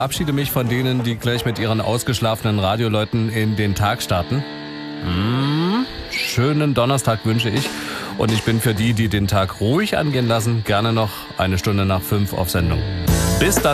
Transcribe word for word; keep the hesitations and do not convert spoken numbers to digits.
Verabschiede mich von denen, die gleich mit ihren ausgeschlafenen Radioleuten in den Tag starten. Hm, schönen Donnerstag wünsche ich. Und ich bin für die, die den Tag ruhig angehen lassen, gerne noch eine Stunde nach fünf auf Sendung. Bis dann.